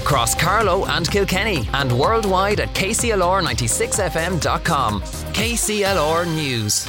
across Carlow and Kilkenny and worldwide at kclr96fm.com. KCLR News.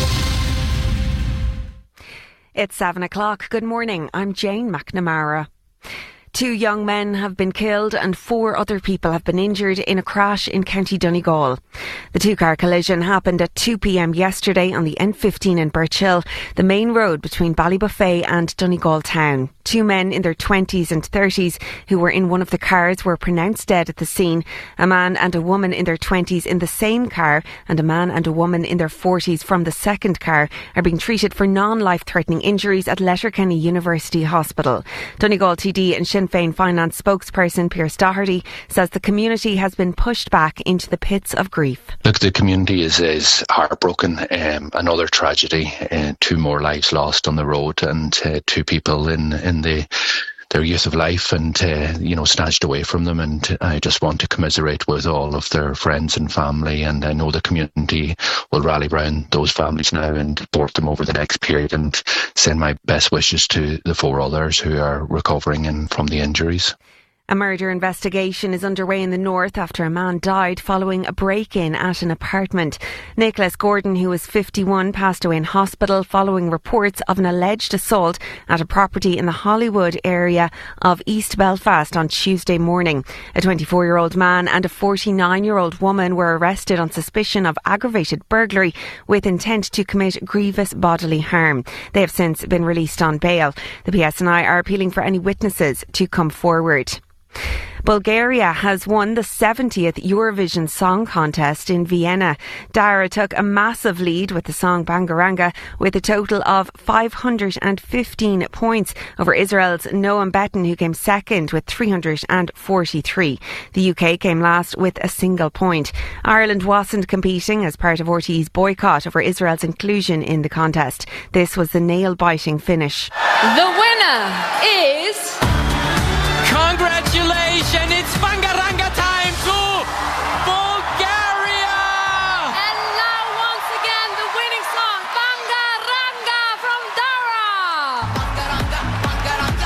It's 7 o'clock. Good morning. I'm Jane McNamara. 2 young men have been killed and 4 other people have been injured in a crash in County Donegal. The 2-car collision happened at 2 p.m. yesterday on the N15 in Birchill, the main road between Ballybuffet and Donegal town. 2 men in their 20s and 30s who were in one of the cars were pronounced dead at the scene. A man and a woman in their 20s in the same car and a man and a woman in their 40s from the second car are being treated for non-life-threatening injuries at Letterkenny University Hospital. Donegal TD and Sinn Féin finance spokesperson Pierce Doherty says the community has been pushed back into the pits of grief. Look, the community is heartbroken. Another tragedy, 2 more lives lost on the road and 2 people in their youth of life and snatched away from them, and I just want to commiserate with all of their friends and family, and I know the community will rally around those families now and support them over the next period, and send my best wishes to the 4 others who are recovering from the injuries. A murder investigation is underway in the north after a man died following a break-in at an apartment. Nicholas Gordon, who was 51, passed away in hospital following reports of an alleged assault at a property in the Hollywood area of East Belfast on Tuesday morning. A 24-year-old man and a 49-year-old woman were arrested on suspicion of aggravated burglary with intent to commit grievous bodily harm. They have since been released on bail. The PSNI are appealing for any witnesses to come forward. Bulgaria has won the 70th Eurovision Song Contest in Vienna. Dara took a massive lead with the song Bangaranga with a total of 515 points over Israel's Noam Betten, who came second with 343. The UK came last with a single point. Ireland wasn't competing as part of RTE's boycott over Israel's inclusion in the contest. This was the nail-biting finish. The winner is... Congratulations, it's Bangaranga time to Bulgaria! And now once again the winning song, Bangaranga from Dara! Bangaranga, Bangaranga,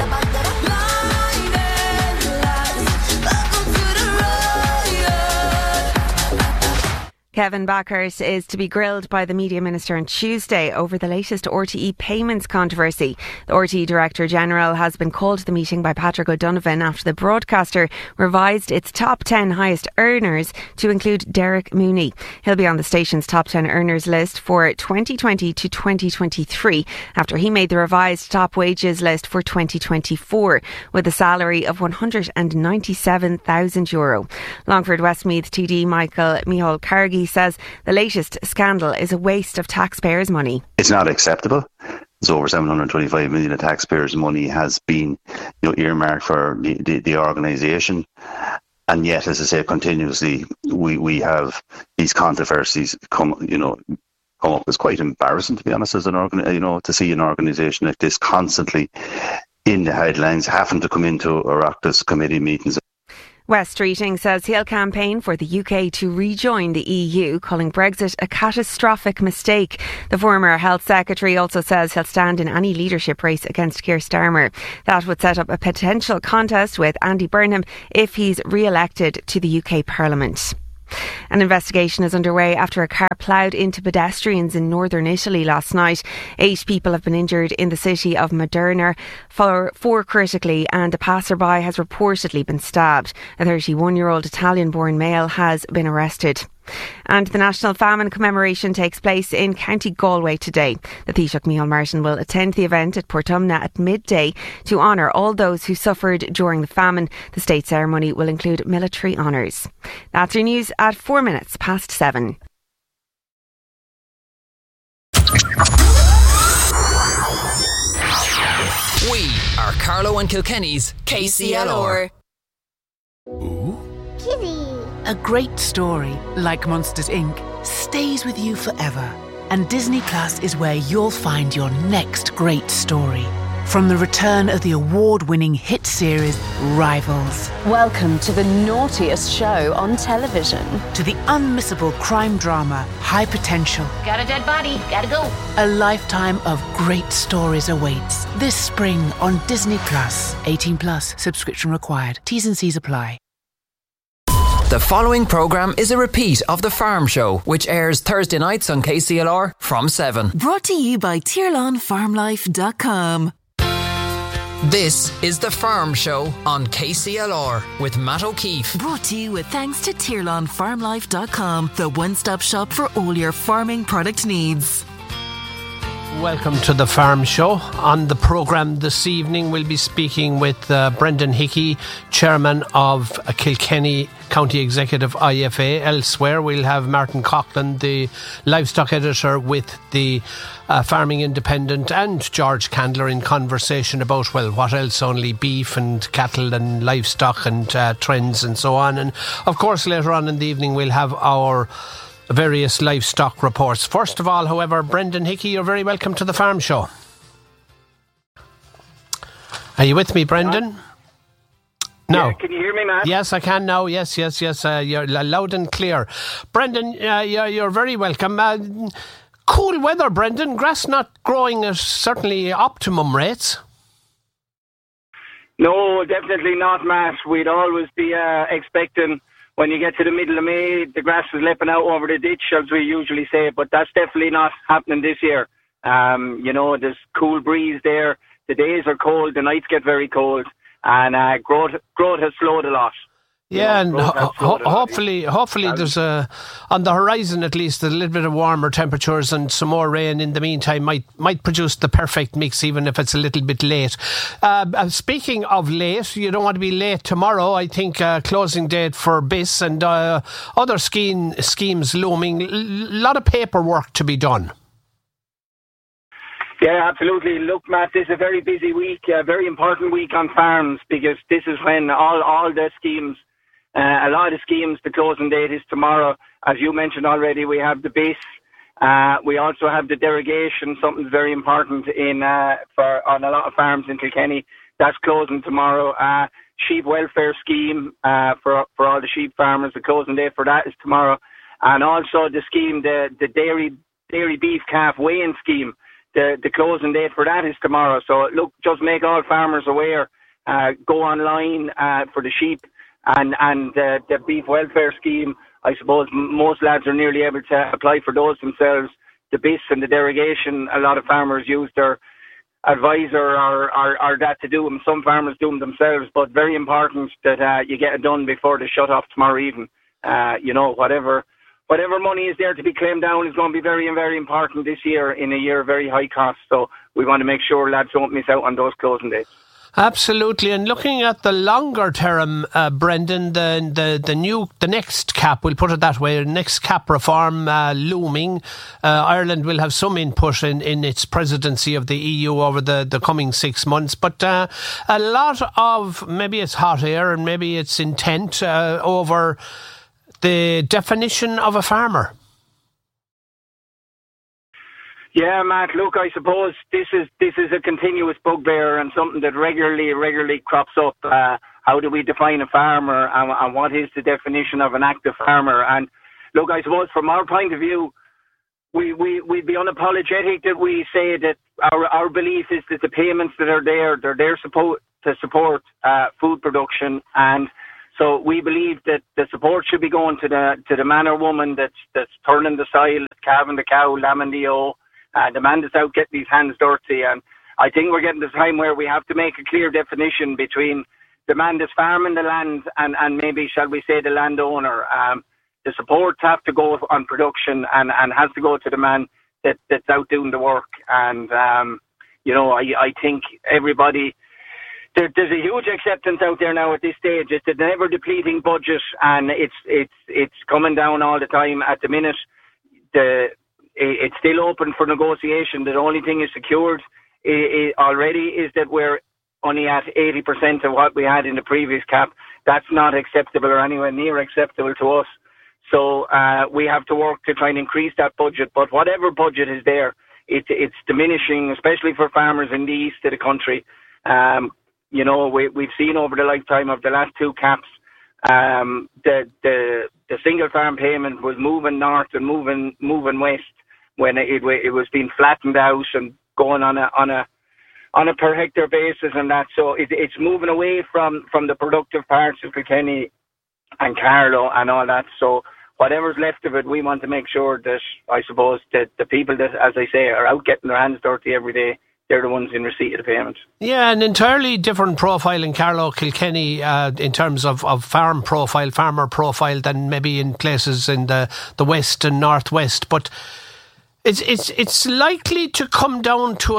Kevin Backhurst is to be grilled by the Media Minister on Tuesday over the latest RTE payments controversy. The RTE Director General has been called to the meeting by Patrick O'Donovan after the broadcaster revised its top 10 highest earners to include Derek Mooney. He'll be on the station's top 10 earners list for 2020 to 2023 after he made the revised top wages list for 2024 with a salary of €197,000. Longford Westmeath TD Micheál Cargy says the latest scandal is a waste of taxpayers' money. It's not acceptable. It's over 725 million of taxpayers' money has been earmarked for the organisation. And yet, as I say, continuously, we have these controversies come up. It's quite embarrassing, to be honest, as to see an organisation like this constantly in the headlines, having to come into Oireachtas committee meetings. Wes Streeting says he'll campaign for the UK to rejoin the EU, calling Brexit a catastrophic mistake. The former Health Secretary also says he'll stand in any leadership race against Keir Starmer. That would set up a potential contest with Andy Burnham if he's re-elected to the UK Parliament. An investigation is underway after a car ploughed into pedestrians in northern Italy last night. 8 people have been injured in the city of Modena, 4 critically, and a passerby has reportedly been stabbed. A 31-year-old Italian-born male has been arrested. And the National Famine Commemoration takes place in County Galway today. The Taoiseach Micheál Martin will attend the event at Portumna at midday to honour all those who suffered during the famine. The state ceremony will include military honours. That's your news at 4 minutes past 7. We are Carlow and Kilkenny's KCLR. Kitty. A great story, like Monsters Inc., stays with you forever. And Disney Plus is where you'll find your next great story. From the return of the award-winning hit series Rivals Welcome to the naughtiest show on television. to the unmissable crime drama High Potential, Got a dead body, gotta go. a lifetime of great stories awaits this spring on Disney+. 18+, subscription required. T's and C's apply. The following programme is a repeat of The Farm Show, which airs Thursday nights on KCLR from 7. Brought to you by TirlanFarmLife.com. This is The Farm Show on KCLR with Matt O'Keefe. Brought to you with thanks to TirlanFarmLife.com, the one-stop shop for all your farming product needs. Welcome to the Farm Show. On the programme this evening, we'll be speaking with Brendan Hickey, Chairman of Kilkenny County Executive IFA. Elsewhere, we'll have Martin Coughlin, the Livestock Editor with the Farming Independent, and George Candler in conversation about, well, what else, only beef and cattle and livestock and trends and so on. And, of course, later on in the evening, we'll have our various livestock reports. First of all, however, Brendan Hickey, you're very welcome to the Farm Show. Are you with me, Brendan? No. Yeah, can you hear me, Matt? Yes, I can now. Yes. You're loud and clear. Brendan, you're very welcome. Cool weather, Brendan. Grass not growing at certainly optimum rates. No, definitely not, Matt. We'd always be expecting, when you get to the middle of May, the grass is leaping out over the ditch, as we usually say, but that's definitely not happening this year. There's cool breeze there. The days are cold, the nights get very cold, and growth has slowed a lot. Yeah, and hopefully there's on the horizon at least a little bit of warmer temperatures and some more rain in the meantime might produce the perfect mix, even if it's a little bit late. Speaking of late, you don't want to be late tomorrow. I think closing date for BIS and other schemes looming. A lot of paperwork to be done. Yeah, absolutely. Look, Matt, this is a very busy week, a very important week on farms, because this is when all the schemes, a lot of schemes, the closing date is tomorrow. As you mentioned already, we have the BIS. We also have the derogation, something very important on a lot of farms in Kilkenny. That's closing tomorrow. Sheep welfare scheme for all the sheep farmers. The closing date for that is tomorrow. And also the scheme, the dairy beef calf weighing scheme. The closing date for that is tomorrow. So look, just make all farmers aware. Go online for the sheep and the beef welfare scheme. I suppose most lads are nearly able to apply for those themselves. The BIS and the derogation, a lot of farmers use their advisor or that to do them. Some farmers do them themselves, but very important that you get it done before the shut off tomorrow evening. Whatever money is there to be claimed down is going to be very, very important this year, in a year of very high cost. So we want to make sure lads don't miss out on those closing dates. Absolutely. And looking at the longer term, Brendan, the next cap, we'll put it that way, next cap reform looming. Ireland will have some input in its presidency of the EU over the coming 6 months. But a lot of, maybe it's hot air and maybe it's intent over the definition of a farmer. Yeah, Matt, look, I suppose this is a continuous bugbear and something that regularly crops up. How do we define a farmer, and what is the definition of an active farmer? And look, I suppose from our point of view, we'd be unapologetic that we say that our belief is that the payments that are there, they're there to support food production. And so we believe that the support should be going to the man or woman that's turning the soil, calving the cow, lambing the ewe, the man that's out getting his hands dirty. And I think we're getting to the time where we have to make a clear definition between the man that's farming the land and maybe, shall we say, the landowner. The support have to go on production and has to go to the man that's out doing the work. And, I think everybody... There's a huge acceptance out there now at this stage. It's a never depleting budget, and it's coming down all the time. At the minute, it's still open for negotiation. The only thing is secured already is that we're only at 80% of what we had in the previous cap. That's not acceptable or anywhere near acceptable to us. So we have to work to try and increase that budget. But whatever budget is there, it's diminishing, especially for farmers in the east of the country. We've seen over the lifetime of the last two caps, the single farm payment was moving north and moving west when it was being flattened out and going on a per hectare basis and that. So it's moving away from the productive parts of Kilkenny and Carlow and all that. So whatever's left of it, we want to make sure that, I suppose, that the people that, as I say, are out getting their hands dirty every day, they're the ones in receipt of the payment. Yeah, an entirely different profile in Carlow, Kilkenny, in terms of farmer profile than maybe in places in the west and northwest. But it's likely to come down to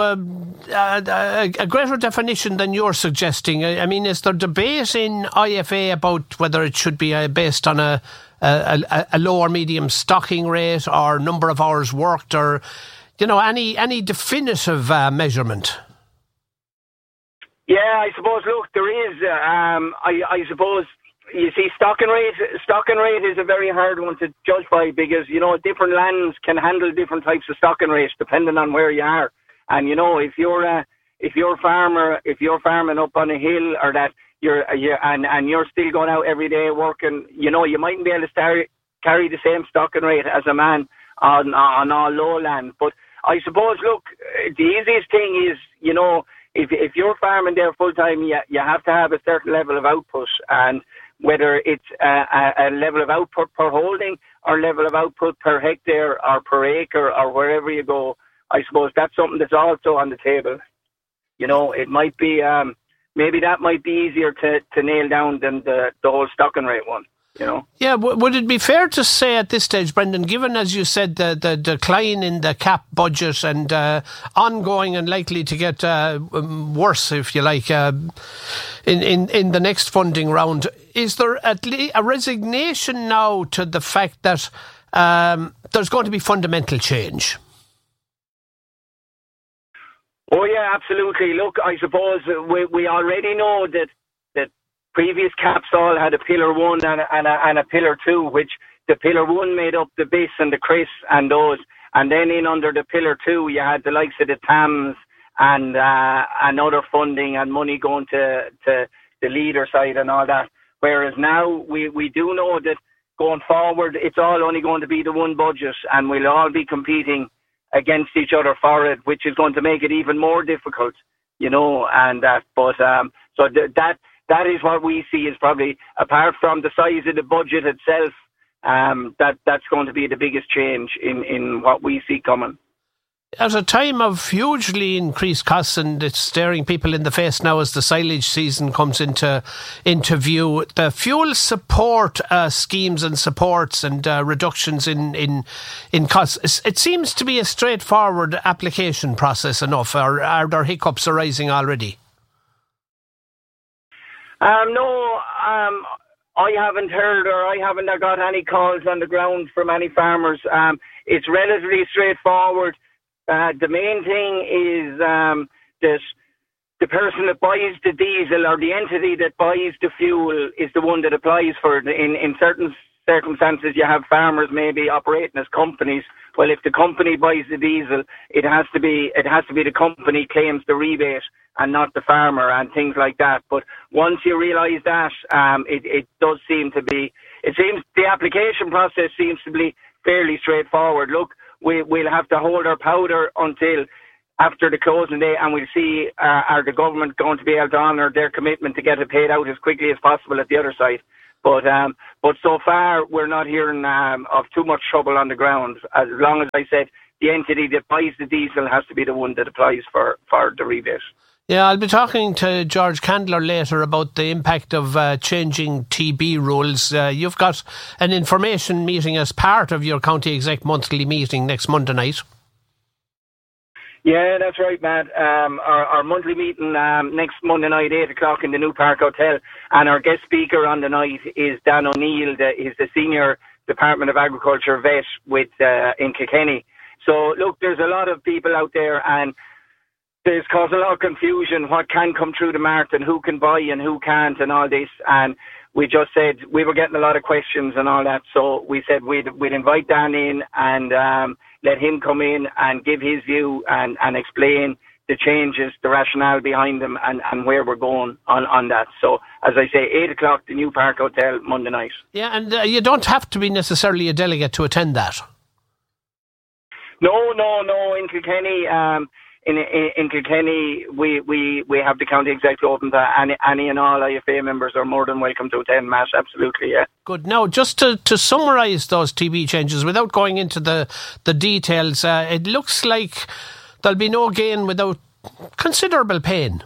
a greater definition than you're suggesting. I mean, is there debate in IFA about whether it should be based on a low or medium stocking rate or number of hours worked, or any definitive measurement? Yeah, I suppose. Look, there is. I suppose, you see, stocking rate is a very hard one to judge by, because different lands can handle different types of stocking rates depending on where you are. And if you're farming up on a hill, or that and you're still going out every day working, you mightn't be able to carry the same stocking rate as a man on all lowland. But I suppose, look, the easiest thing is, if you're farming there full time, you have to have a certain level of output, and whether it's a level of output per holding or level of output per hectare or per acre or wherever you go, I suppose that's something that's also on the table. It might be, maybe that might be easier to nail down than the whole stocking rate one. Yeah, would it be fair to say at this stage, Brendan, given, as you said, the decline in the cap budget and ongoing and likely to get worse, if you like, in the next funding round, is there at least a resignation now to the fact that there's going to be fundamental change? Oh yeah, absolutely. Look, I suppose we already know that previous caps all had a pillar 1 and a pillar 2, which the pillar 1 made up the BIS and the CRIS and those, and then in under the pillar 2 you had the likes of the TAMS and other funding and money going to the leader side and all that. Whereas now we do know that going forward it's all only going to be the one budget, and we'll all be competing against each other for it, which is going to make it even more difficult, and that. But so that is what we see is probably, apart from the size of the budget itself, that's going to be the biggest change in what we see coming. At a time of hugely increased costs, and it's staring people in the face now as the silage season comes into view, the fuel support schemes and supports and reductions in costs, it seems to be a straightforward application process enough, or are there hiccups arising already? No, I haven't heard, or I haven't got any calls on the ground from any farmers. It's relatively straightforward. The main thing is that the person that buys the diesel, or the entity that buys the fuel, is the one that applies for it. In certain circumstances, you have farmers maybe operating as companies. Well, if the company buys the diesel, it has to be the company claims the rebate and not the farmer, and things like that. But once you realise that, it does seem to be. It seems the application process seems to be fairly straightforward. Look, we'll have to hold our powder until after the closing day, and we'll see are the government going to be able to honour their commitment to get it paid out as quickly as possible at the other side. But so far we're not hearing of too much trouble on the ground. As long as, I said, the entity that buys the diesel has to be the one that applies for the rebate. Yeah, I'll be talking to George Candler later about the impact of changing TB rules. You've got an information meeting as part of your County Exec monthly meeting next Monday night. Yeah, that's right, Matt. Our monthly meeting next Monday night, 8 o'clock in the New Park Hotel. And our guest speaker on the night is Dan O'Neill. He's the Senior Department of Agriculture vet in Kilkenny. So, look, there's a lot of people out there, and there's caused a lot of confusion what can come through the mart and who can buy and who can't and all this. And we just said we were getting a lot of questions and all that, so we said we'd invite Dan in, and let him come in and give his view and explain the changes, the rationale behind them, and where we're going on that. So, as I say, 8 o'clock, the New Park Hotel, Monday night. Yeah, and you don't have to be necessarily a delegate to attend that. No. In Kilkenny, in Kilkenny, we have the county exec open to any and all IFA members are more than welcome to attend, Matt. Absolutely, yeah. Good. Now, just to summarise those TB changes, without going into the details, it looks like there'll be no gain without considerable pain.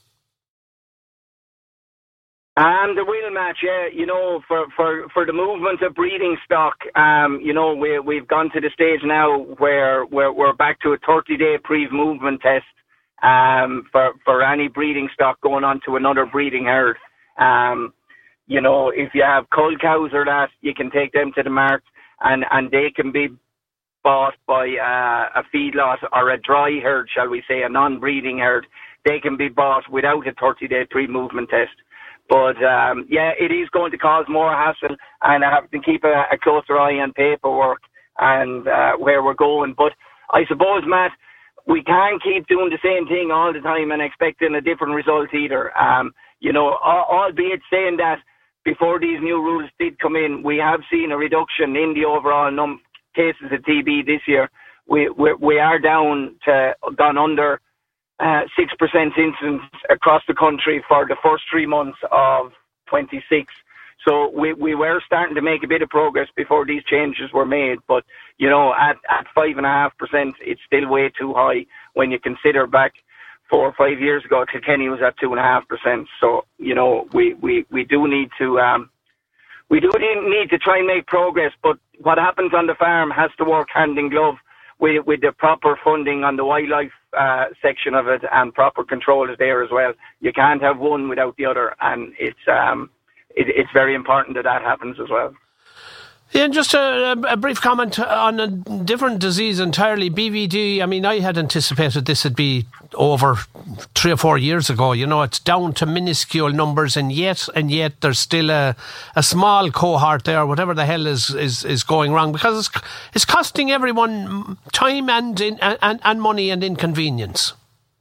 The will match, yeah. You know, for the movement of breeding stock, you know, we've gone to the stage now where we're back to a 30-day pre-movement test for any breeding stock going on to another breeding herd. You know, if you have cull cows or that, you can take them to the mart and they can be bought by a feedlot or a dry herd, shall we say, a non-breeding herd. They can be bought without a 30-day pre-movement test. But, yeah, it is going to cause more hassle, and I have to keep a closer eye on paperwork and where we're going. But I suppose, Matt, we can't keep doing the same thing all the time and expecting a different result either. You know, albeit saying that before these new rules did come in, we have seen a reduction in the overall cases of TB this year. We are gone under 6% incidence across the country for the first 3 months of 26. So we were starting to make a bit of progress before these changes were made. But, you know, at 5.5%, it's still way too high when you consider back 4 or 5 years ago, Kilkenny was at 2.5%. So, you know, we do need to need to try and make progress. But what happens on the farm has to work hand in glove with the proper funding on the wildlife section of it, and proper control is there as well. You can't have one without the other, and it's very important that happens as well. Yeah, just a brief comment on a different disease entirely, BVD. I mean, I had anticipated this would be over 3 or 4 years ago. You know, it's down to minuscule numbers, and yet there's still a small cohort there, whatever the hell is going wrong, because it's costing everyone time and money and inconvenience.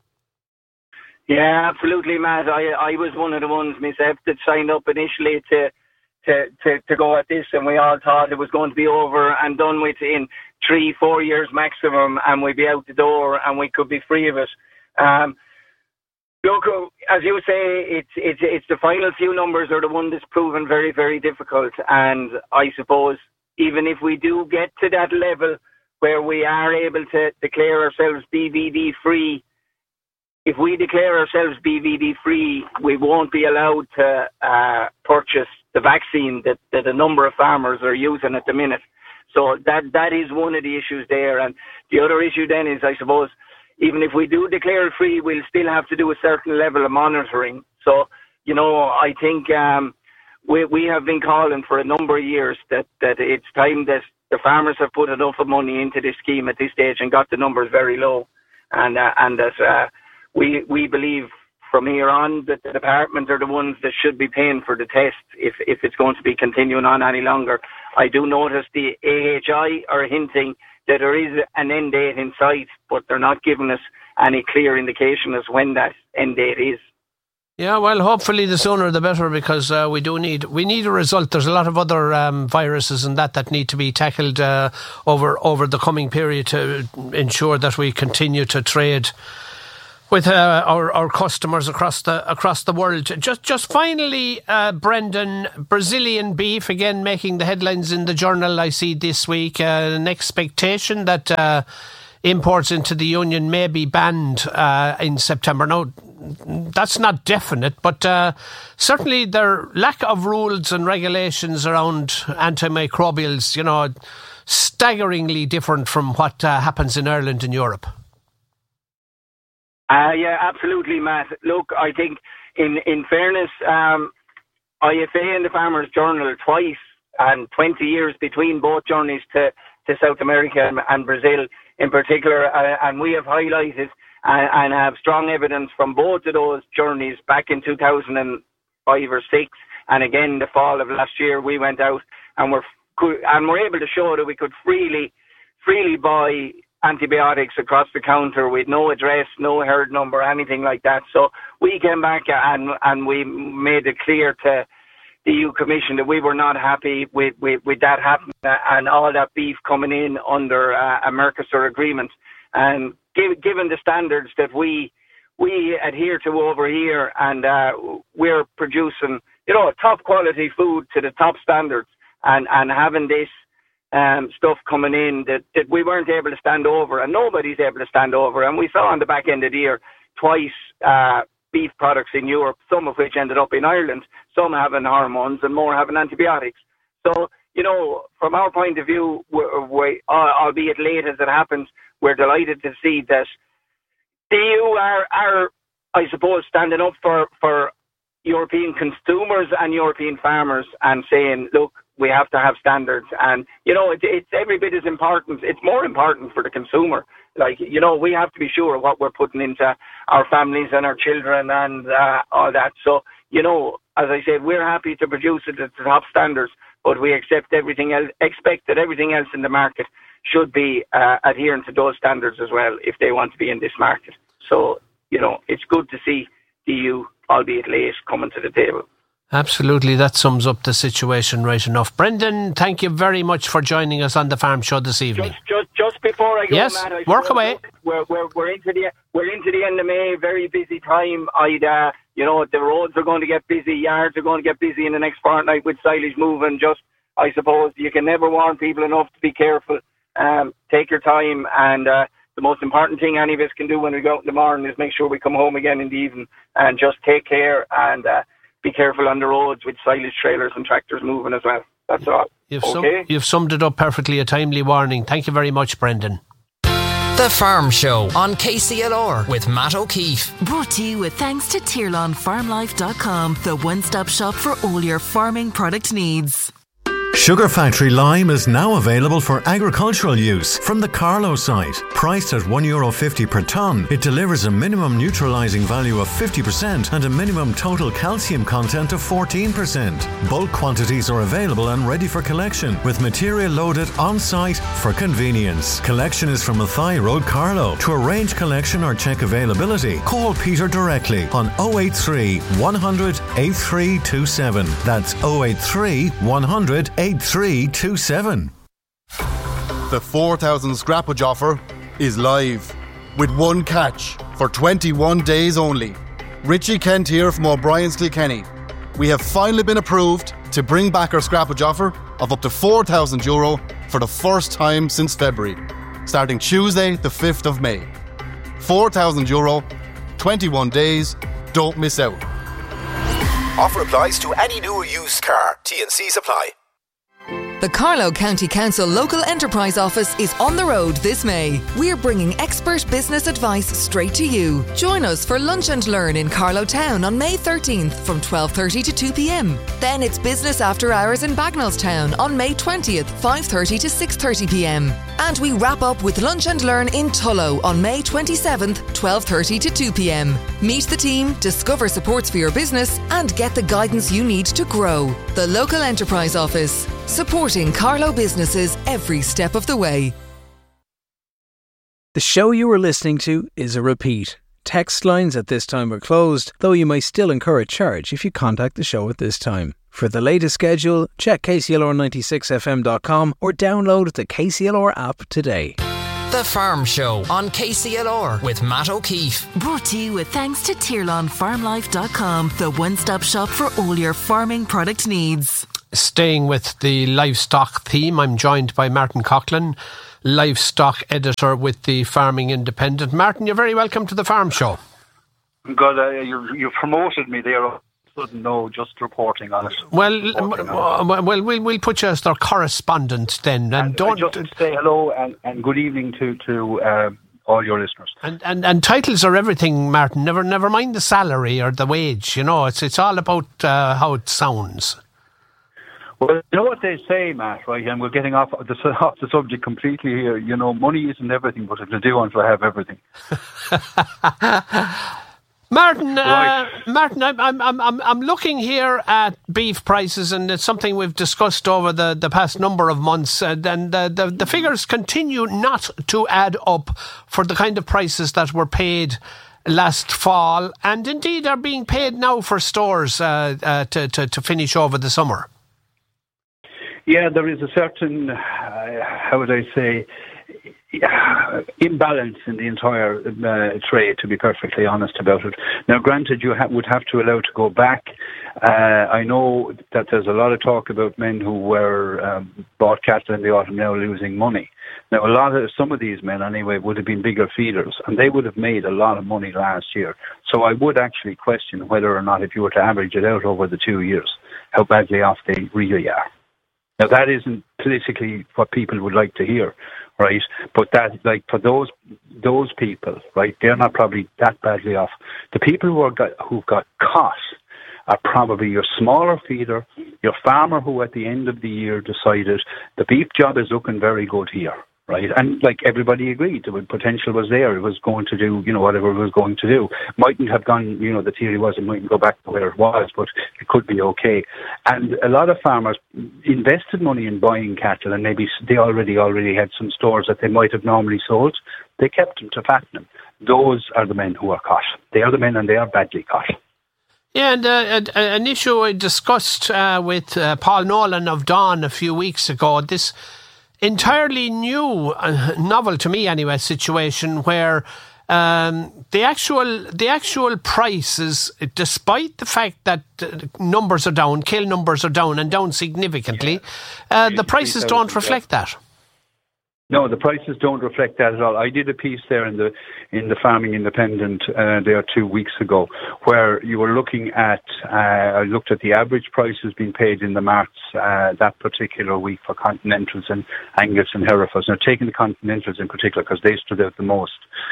Yeah, absolutely, Matt. I was one of the ones myself that signed up initially to go at this, and we all thought it was going to be over and done with in 3-4 years maximum, and we'd be out the door and we could be free of it. Look, as you say, it's the final few numbers are the one that's proven very, very difficult. And I suppose even if we do get to that level where we are able to declare ourselves BVD free, if we declare ourselves BVD free, we won't be allowed to purchase the vaccine that a number of farmers are using at the minute. So that is one of the issues there. And the other issue then is, I suppose, even if we do declare it free, we'll still have to do a certain level of monitoring. So, you know, I think we have been calling for a number of years that it's time that the farmers have put enough of money into this scheme at this stage and got the numbers very low. And that we believe from here on that the department are the ones that should be paying for the test if it's going to be continuing on any longer. I do notice the AHI are hinting that there is an end date in sight, but they're not giving us any clear indication as when that end date is. Yeah, well, hopefully the sooner the better, because we need a result. There's a lot of other viruses and that need to be tackled over the coming period to ensure that we continue to trade with our customers across the world. Just finally, Brendan, Brazilian beef again making the headlines in the Journal I see this week. An expectation that imports into the Union may be banned in September. Now, that's not definite, but certainly their lack of rules and regulations around antimicrobials, you know, staggeringly different from what happens in Ireland and Europe. Yeah, absolutely, Matt. Look, I think in fairness, IFA and the Farmers Journal twice, and 20 years between both journeys to South America and Brazil in particular, and we have highlighted and have strong evidence from both of those journeys back in 2005 or 6, and again the fall of last year we went out and we're able to show that we could freely freely buy antibiotics across the counter with no address, no herd number, anything like that. So we came back and we made it clear to the EU Commission that we were not happy with that happening and all that beef coming in under a Mercosur agreement. And given the standards that we adhere to over here, and we're producing, top quality food to the top standards, and having this stuff coming in that we weren't able to stand over, and nobody's able to stand over. And we saw on the back end of the year twice beef products in Europe, some of which ended up in Ireland, some having hormones and more having antibiotics. So, from our point of view, we, albeit late as it happens, we're delighted to see that the EU are, I suppose, standing up for European consumers and European farmers and saying, look, we have to have standards. And, it's every bit as important. It's more important for the consumer. We have to be sure of what we're putting into our families and our children and all that. So, as I said, we're happy to produce it at the top standards, but we expect that everything else in the market should be adhering to those standards as well if they want to be in this market. So, it's good to see the EU, albeit late, coming to the table. Absolutely, that sums up the situation right enough. Brendan, thank you very much for joining us on the Farm Show this evening. Just before I go, yes, Matt, work away. We're into the end of May, very busy time. The roads are going to get busy, yards are going to get busy in the next fortnight with silage moving. I suppose you can never warn people enough to be careful. Take your time, and the most important thing any of us can do when we go out in the morning is make sure we come home again in the evening, and just take care and be careful on the roads with silage trailers and tractors moving as well. That's all. You've summed it up perfectly, a timely warning. Thank you very much, Brendan. The Farm Show on KCLR with Matt O'Keefe. Brought to you with thanks to TirlanFarmLife.com, the one-stop shop for all your farming product needs. Sugar Factory Lime is now available for agricultural use from the Carlow site. Priced at €1.50 per tonne, it delivers a minimum neutralising value of 50% and a minimum total calcium content of 14%. Bulk quantities are available and ready for collection, with material loaded on site for convenience. Collection is from Athy Road, Carlow. To arrange collection or check availability, call Peter directly on 083 100 8327. That's 083 100 8327. The 4,000 scrappage offer is live with one catch for 21 days only. Richie Kent here from O'Brien's Kilkenny. We have finally been approved to bring back our scrappage offer of up to €4,000 for the first time since February, starting Tuesday the 5th of May. €4,000, 21 days, don't miss out. Offer applies to any new or used car. T&Cs apply. The Carlow County Council Local Enterprise Office is on the road this May. We're bringing expert business advice straight to you. Join us for Lunch and Learn in Carlow Town on May 13th from 12:30 to 2 p.m. Then it's Business After Hours in Bagnallstown on May 20th, 5:30 to 6:30 p.m. And we wrap up with Lunch and Learn in Tullow on May 27th, 12:30 to 2 p.m. Meet the team, discover supports for your business, and get the guidance you need to grow. The Local Enterprise Office, supporting Carlow businesses every step of the way. The show you were listening to is a repeat. Text lines at this time are closed, though you may still incur a charge if you contact the show at this time. For the latest schedule, check KCLR96FM.com or download the KCLR app today. The Farm Show on KCLR with Matt O'Keefe. Brought to you with thanks to TirlanFarmLife.com, the one-stop shop for all your farming product needs. Staying with the livestock theme, I'm joined by Martin Coughlin, livestock editor with the Farming Independent. Martin, you're very welcome to the Farm Show. God, you promoted me there. I didn't know, just reporting on it. We'll put you as their correspondent then. And don't just say hello and good evening to all your listeners. And titles are everything, Martin. Never mind the salary or the wage. You know, it's all about how it sounds. Well, you know what they say, Matt, right? And we're getting off the subject completely here. You know, money isn't everything, but it'll do until I have everything. Martin, Martin, I'm looking here at beef prices, and it's something we've discussed over the past number of months, and the figures continue not to add up for the kind of prices that were paid last fall, and indeed are being paid now for stores to finish over the summer. Yeah, there is a certain, how would I say, imbalance in the entire trade, to be perfectly honest about it. Now, granted, you would have to allow to go back. I know that there's a lot of talk about men who were bought cattle in the autumn now losing money. Now, some of these men anyway would have been bigger feeders, and they would have made a lot of money last year. So I would actually question whether or not, if you were to average it out over the 2 years, how badly off they really are. Now, that isn't politically what people would like to hear, right? But that, like, for those people, right, they're not probably that badly off. The people who've got caught are probably your smaller feeder, your farmer who at the end of the year decided the beef job is looking very good here, right? And like everybody agreed, the potential was there. It was going to do, whatever it was going to do. Mightn't have gone, the theory was it mightn't go back to where it was, but it could be okay. And a lot of farmers invested money in buying cattle, and maybe they already had some stores that they might have normally sold. They kept them to fatten them. Those are the men who are caught. They are the men, and they are badly caught. Yeah, and an issue I discussed with Paul Nolan of Dawn a few weeks ago, this entirely new, novel to me anyway, situation where the actual prices, despite the fact that numbers are down, kill numbers are down and down significantly, the prices don't reflect that. No, the prices don't reflect that at all. I did a piece there in the Farming Independent there 2 weeks ago, where you were looking at. I looked at the average prices being paid in the marts that particular week for Continentals and Angus and Herefords. Now, taking the Continentals in particular because they stood out the most.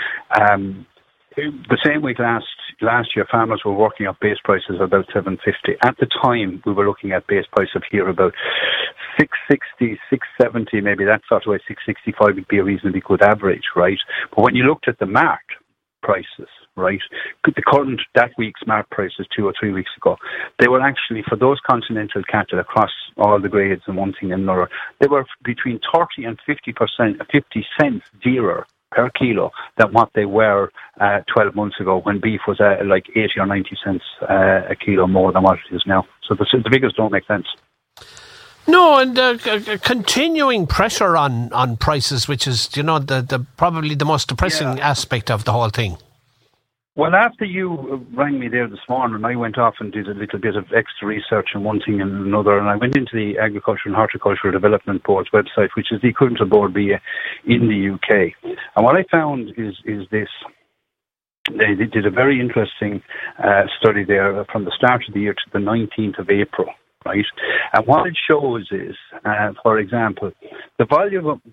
The same week last year, farmers were working up base prices of about $7.50. At the time, we were looking at base price of here about $6.60, $6.70, maybe that sort of way. $6.65 would be a reasonably good average, right? But when you looked at the mart prices, right, the current, that week's mart prices 2 or 3 weeks ago, they were actually, for those continental cattle across all the grades and one thing and another, they were between 30 and 50 cents dearer per kilo than what they were 12 months ago when beef was like 80 or 90 cents a kilo more than what it is now. So the figures don't make sense. No, and continuing pressure on prices, which is, the probably the most depressing aspect of the whole thing. Well, after you rang me there this morning, I went off and did a little bit of extra research on one thing and another, and I went into the Agriculture and Horticultural Development Board's website, which is the equivalent of Board B in the UK. And what I found is this. They did a very interesting study there from the start of the year to the 19th of April. Right, and what it shows is, for example, the volume of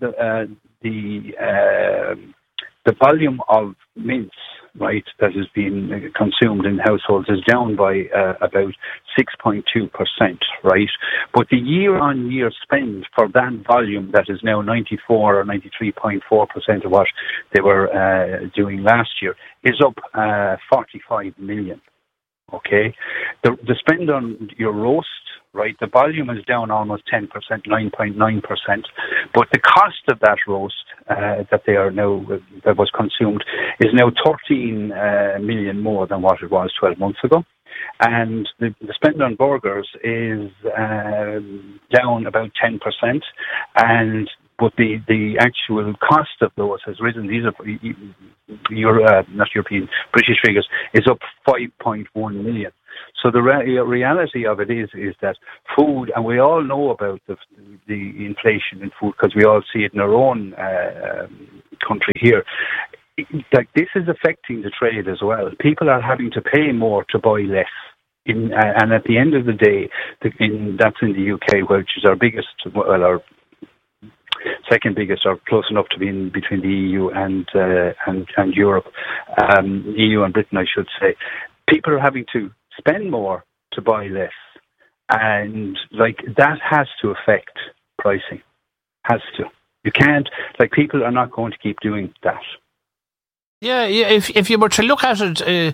the volume of mince, right, that is being consumed in households is down by about 6.2%, right? But the year-on-year spend for that volume that is now 94 or 93.4% of what they were doing last year is up 45 million. Okay, the spend on your roast, right, the volume is down almost 10%, 9.9%, but the cost of that roast that was consumed is now 13 million more than what it was 12 months ago. And the spend on burgers is down about 10%, but the actual cost of those has risen. These are not European, British figures, is up 5.1 million. So the reality of it is that food, and we all know about the inflation in food because we all see it in our own country here. Like, this is affecting the trade as well. People are having to pay more to buy less. And at the end of the day, that's in the UK, which is our biggest, our second biggest, or close enough to be in between the EU and Europe, EU and Britain, I should say. People are having to spend more to buy less, and that has to affect pricing. Has to. You can't, people are not going to keep doing that. Yeah. If you were to look at it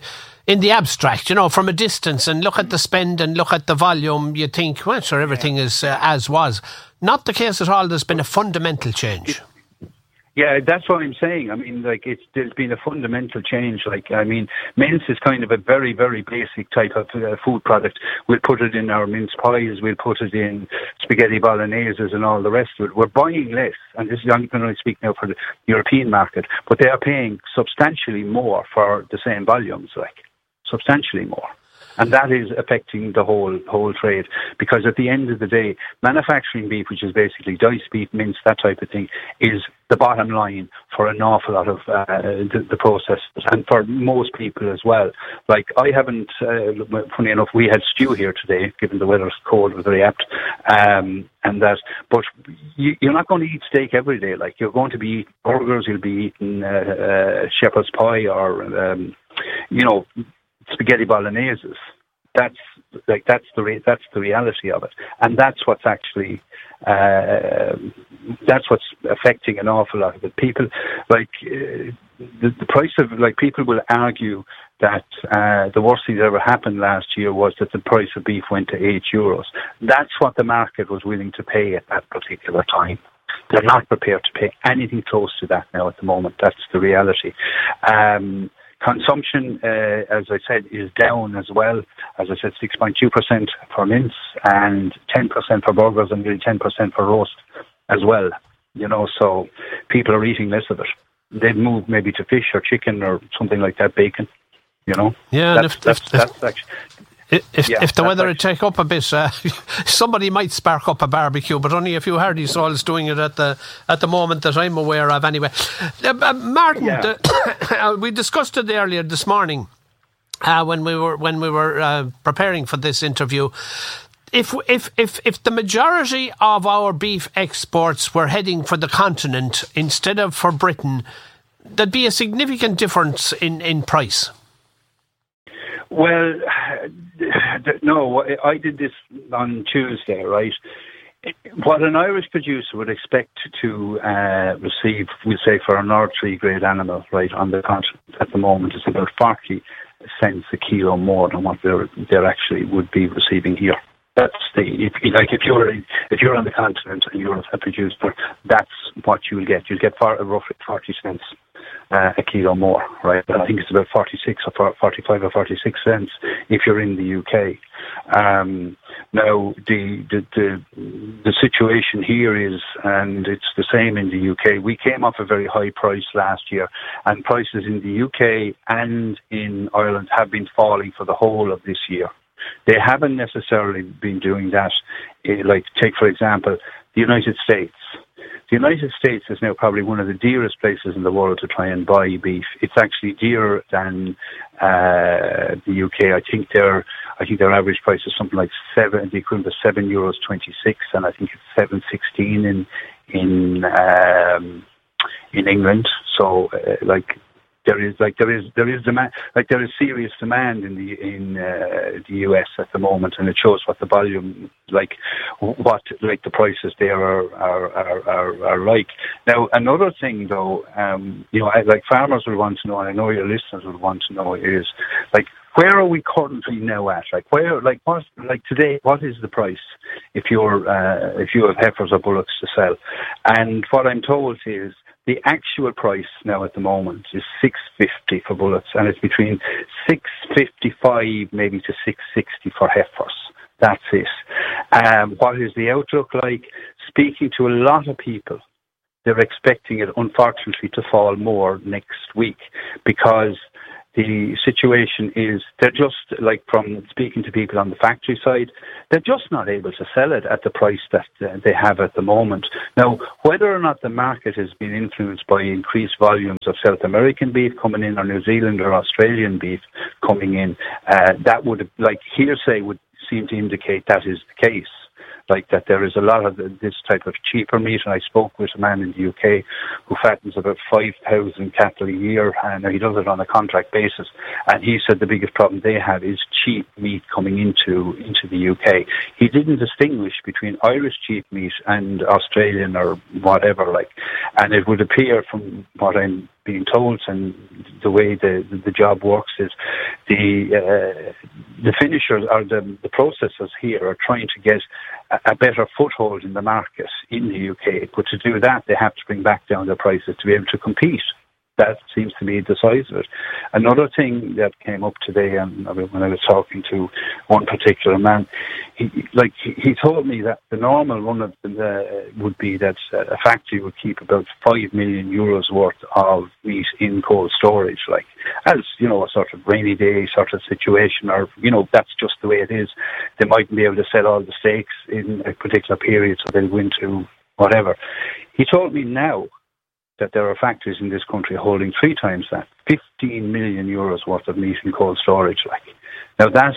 in the abstract, you know, from a distance, and look at the spend and look at the volume, you think, well, sure, everything is as was. Not the case at all. There's been a fundamental change. Yeah, that's what I'm saying. I mean, like, there's been a fundamental change. Like, I mean, mince is kind of a very, very basic type of food product. We'll put it in our mince pies, we'll put it in spaghetti bolognese and all the rest of it. We're buying less, and this is, I'm going to speak now for the European market, but they are paying substantially more for the same volumes, like, substantially more. And that is affecting the whole trade, because at the end of the day, manufacturing beef, which is basically diced beef, mince, that type of thing, is the bottom line for an awful lot of the process, and for most people as well. Like, I haven't, funny enough, we had stew here today, given the weather's cold, was very apt, and that, but you're not going to eat steak every day. Like, you're going to be eating burgers, you'll be eating shepherd's pie, or, you know, spaghetti bolognese. That's the reality of it, and that's what's actually that's what's affecting an awful lot of it. People, like, the price of, like, people will argue that the worst thing that ever happened last year was that the price of beef went to €8. That's what the market was willing to pay at that particular time. They're not prepared to pay anything close to that now at the moment. That's the reality. Consumption, as I said, is down as well. As I said, 6.2% for mince and 10% for burgers and nearly 10% for roast as well. You know, so people are eating less of it. They've moved maybe to fish or chicken or something like that, bacon. You know, yeah. That's actually. If the weather would take up a bit, somebody might spark up a barbecue, but only a few hardy souls doing it at the moment that I'm aware of. Anyway, Martin, we discussed it earlier this morning when we were preparing for this interview. If the majority of our beef exports were heading for the continent instead of for Britain, there'd be a significant difference in price. Well, no, I did this on Tuesday, right? What an Irish producer would expect to receive, we'll say, for an R3 grade animal, right, on the continent at the moment is about 40 cents a kilo more than what they're actually would be receiving here. That's if you're on the continent and you're a producer, that's what you'll get. You'll get roughly 40 cents a kilo more, right? And I think it's about 46 or 45 or 46 cents if you're in the UK. Now the situation here is, and it's the same in the UK. We came off a very high price last year, and prices in the UK and in Ireland have been falling for the whole of this year. They haven't necessarily been doing that. Like, take, for example, the United States. The United States is now probably one of the dearest places in the world to try and buy beef. It's actually dearer than the UK. I think their average price is something like the equivalent of €7.26, and I think it's $7.16 in England. So there is demand, like there is serious demand in the US at the moment, and it shows what the volume, the prices there are like. Now, another thing though, farmers will want to know, and I know your listeners will want to know, is where are we currently now at? Today, what is the price if you have heifers or bullocks to sell? And what I'm told is the actual price now at the moment is $6.50 for bullocks, and it's between $6.55 maybe to $6.60 for heifers. That's it. What is the outlook like? Speaking to a lot of people, they're expecting it, unfortunately, to fall more next week, because the situation is, they're just, from speaking to people on the factory side, they're just not able to sell it at the price that they have at the moment. Now, whether or not the market has been influenced by increased volumes of South American beef coming in, or New Zealand or Australian beef coming in, that would, hearsay would seem to indicate that is the case. That there is a lot of this type of cheaper meat. And I spoke with a man in the UK who fattens about 5,000 cattle a year, and he does it on a contract basis. And he said the biggest problem they have is cheap meat coming into the UK. He didn't distinguish between Irish cheap meat and Australian or whatever, and it would appear from what I'm being told, and the way the job works is the finishers or the processors here are trying to get a better foothold in the market in the UK. But to do that, they have to bring back down their prices to be able to compete. That seems to be the size of it. Another thing that came up today, when I was talking to one particular man, he told me that the normal one of would be that a factory would keep about €5 million worth of meat in cold storage, as a sort of rainy day sort of situation, or that's just the way it is. They mightn't be able to sell all the steaks in a particular period, so they'll go into whatever. He told me now that there are factories in this country holding 3 times that, €15 million worth of meat in cold storage. Now that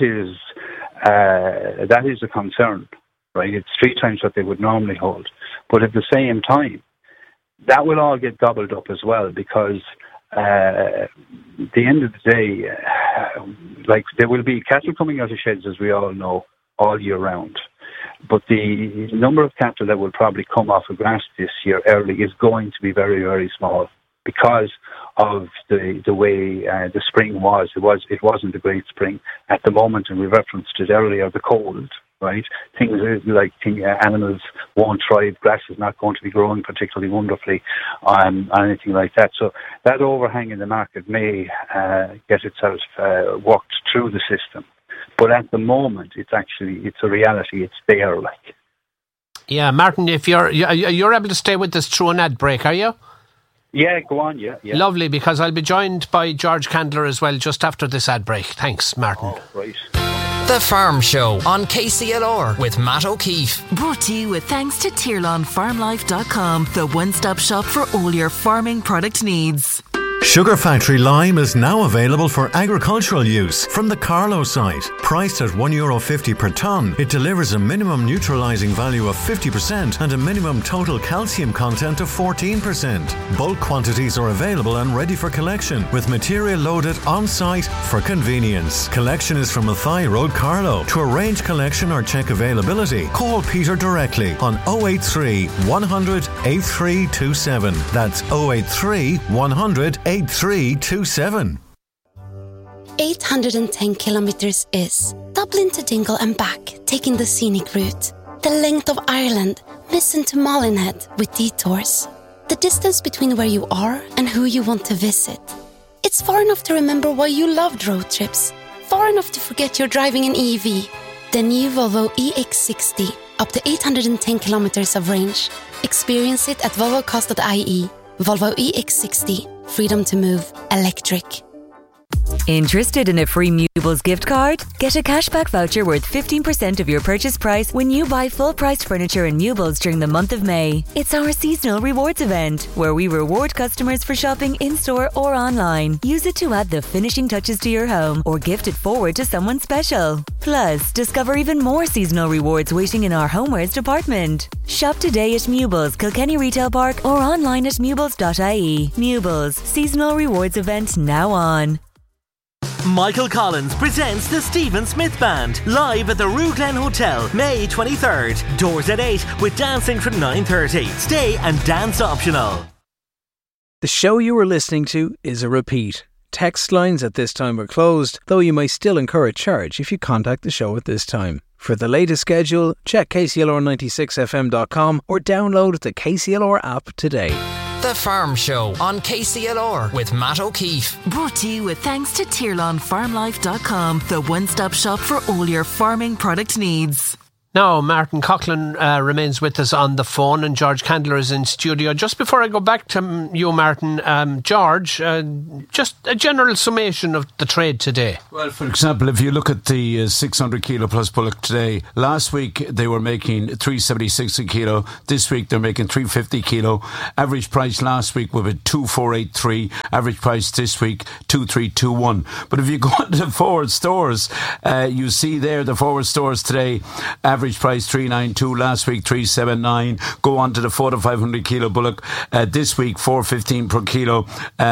is a concern, right? It's 3 times what they would normally hold. But at the same time, that will all get gobbled up as well, because at the end of the day, there will be cattle coming out of sheds, as we all know, all year round. But the number of cattle that will probably come off of grass this year early is going to be very, very small because of the way the spring was. It wasn't a great spring at the moment, and we referenced it earlier, the cold, right? Things like animals won't thrive. Grass is not going to be growing particularly wonderfully on anything like that. So that overhang in the market may get itself worked through the system. But at the moment, it's a reality. It's there, Yeah, Martin, if you're able to stay with us through an ad break, are you? Yeah, go on, yeah. Lovely, because I'll be joined by George Candler as well just after this ad break. Thanks, Martin. Oh, right. The Farm Show on KCLR with Matt O'Keefe. Brought to you with thanks to TirlanFarmLife.com, the one-stop shop for all your farming product needs. Sugar Factory Lime is now available for agricultural use from the Carlow site. Priced at €1.50 per tonne, it delivers a minimum neutralising value of 50% and a minimum total calcium content of 14%. Bulk quantities are available and ready for collection, with material loaded on site for convenience. Collection is from Mathai Road, Carlow. To arrange collection or check availability, call Peter directly on 083 100 8327. That's 083 100 8327. 810 kilometers is Dublin to Dingle and back, taking the scenic route. The length of Ireland, Missen to Molinhead with detours. The distance between where you are and who you want to visit. It's far enough to remember why you loved road trips. Far enough to forget you're driving an EV. The new Volvo EX60, up to 810 kilometers of range. Experience it at volvocast.ie. Volvo EX60. Freedom to move. Electric. Interested in a free Mewbles gift card? Get a cashback voucher worth 15% of your purchase price when you buy full-priced furniture in Mewbles during the month of May. It's our seasonal rewards event, where we reward customers for shopping in-store or online. Use it to add the finishing touches to your home or gift it forward to someone special. Plus, discover even more seasonal rewards waiting in our homewares department. Shop today at Mewbles, Kilkenny Retail Park, or online at mewbles.ie. Mewbles, seasonal rewards event now on. Michael Collins presents the Stephen Smith Band live at the Rue Glen Hotel, May 23rd. Doors at 8 with dancing from 9:30. Stay and dance optional. The show you were listening to is a repeat. Text lines at this time are closed, though you may still incur a charge if you contact the show at this time. For the latest schedule, check KCLR96FM.com or download the KCLR app today. The Farm Show on KCLR with Matt O'Keefe. Brought to you with thanks to TirlanFarmLife.com, the one-stop shop for all your farming product needs. Now, Martin Coughlin remains with us on the phone, and George Candler is in studio. Just before I go back to you, Martin, George, just a general summation of the trade today. Well, for example, if you look at the 600 kilo plus bullock today, last week they were making $376 a kilo. This week they're making $350 kilo. Average price last week was $2,483. Average price this week $2,321. But if you go into the forward stores, you see there the forward stores today. Average price $392, last week $379. Go on to the 4 to 500 kilo bullock. This week $415 per kilo,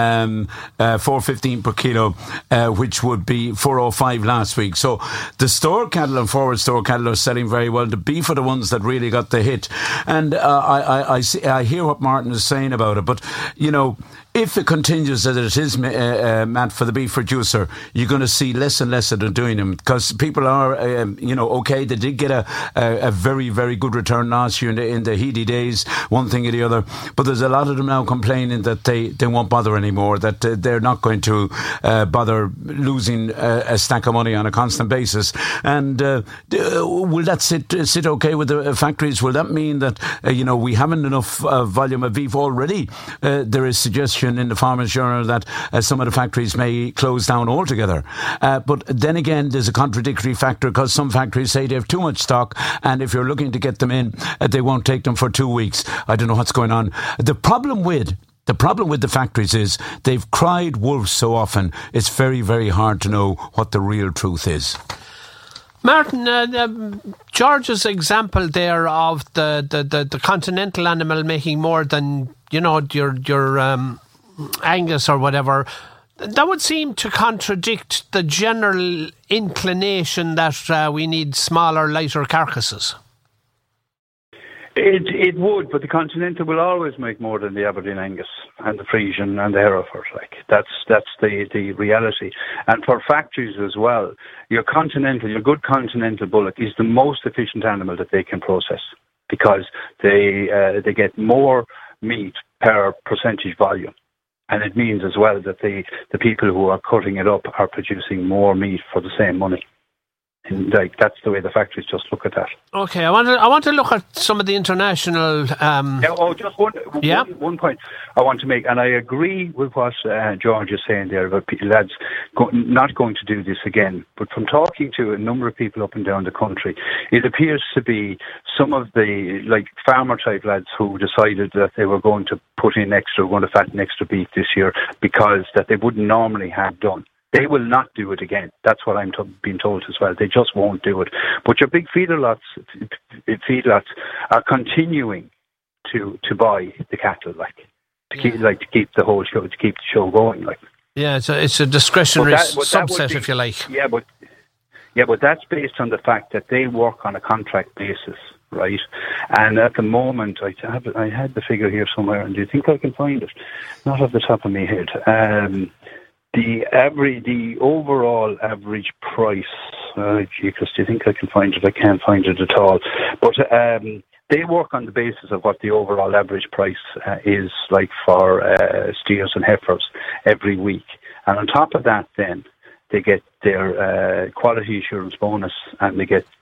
$415 per kilo, which would be $405 last week. So the store cattle and forward store cattle are selling very well. The beef are the ones that really got the hit. And I hear what Martin is saying about it, but you know, if it continues as it is, Matt, for the beef producer, you're going to see less and less of them doing them, because people are, okay, they did get a very, very good return last year in the heady days, one thing or the other, but there's a lot of them now complaining that they won't bother anymore, that they're not going to bother losing a stack of money on a constant basis. And will that sit okay with the factories? Will that mean that we haven't enough volume of beef already? There is suggestion in the Farmers Journal that some of the factories may close down altogether. But then again, there's a contradictory factor, because some factories say they have too much stock, and if you're looking to get them in, they won't take them for 2 weeks. I don't know what's going on. The problem with the factories is they've cried wolf so often, it's very, very hard to know what the real truth is. Martin, George's example there of the continental animal making more than, your Angus or whatever, that would seem to contradict the general inclination that we need smaller, lighter carcasses. It would, but the Continental will always make more than the Aberdeen Angus and the Frisian and the Hereford. That's the reality. And for factories as well, your good Continental bullock is the most efficient animal that they can process, because they get more meat per percentage volume. And it means as well that the people who are cutting it up are producing more meat for the same money. And that's the way the factories just look at that. Okay, I want to look at some of the international. Just one point I want to make, and I agree with what George is saying there about lads not going to do this again. But from talking to a number of people up and down the country, it appears to be some of the farmer type lads who decided that they were going to put in going to fatten extra beef this year, because that they wouldn't normally have done. They will not do it again. That's what I'm being told as well. They just won't do it. But your big feedlots are continuing to buy the cattle, to keep the whole show, to keep the show going, Yeah, it's a discretionary subset, if you like. Yeah, but that's based on the fact that they work on a contract basis, right? And at the moment, I had the figure here somewhere, and do you think I can find it? Not off the top of my head. The overall average price, do you think I can find it? I can't find it at all. But they work on the basis of what the overall average price is for steers and heifers every week. And on top of that, then, they get their quality assurance bonus, and they get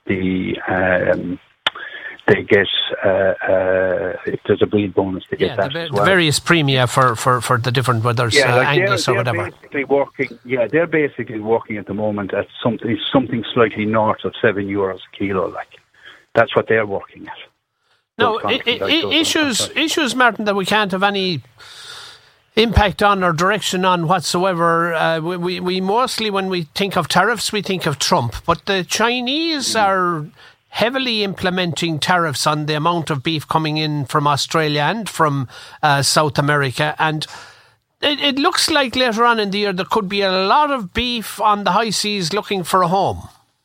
if there's a breed bonus, they get that as well. The various premia for the different, whether it's Angus or whatever. They're basically working at the moment at something slightly north of €7 a kilo. That's what they're working at. No, issues, Martin, that we can't have any impact on or direction on whatsoever. We mostly, when we think of tariffs, we think of Trump, but the Chinese are heavily implementing tariffs on the amount of beef coming in from Australia and from South America, and it looks like later on in the year there could be a lot of beef on the high seas looking for a home.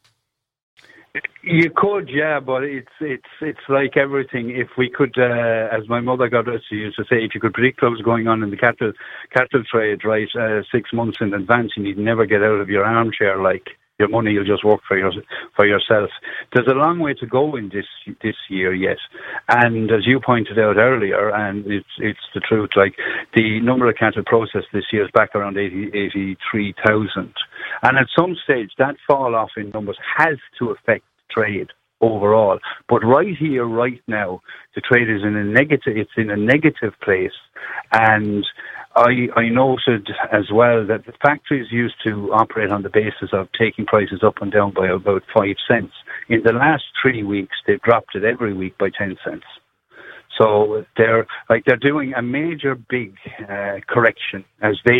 You could, yeah, but it's like everything. If we could, as my mother used to say, if you could predict what was going on in the cattle trade, right, 6 months in advance, and you'd never get out of your armchair. Your money, you'll just work for yourself. There's a long way to go in this year yet, and as you pointed out earlier, and it's the truth. The number of cattle processed this year is back around 83,000, and at some stage that fall off in numbers has to affect trade overall. But right here, right now, the trade is in a negative. It's in a negative place, and I noted as well that the factories used to operate on the basis of taking prices up and down by about 5 cents. In the last 3 weeks, they've dropped it every week by 10 cents. So they're doing a major big correction as they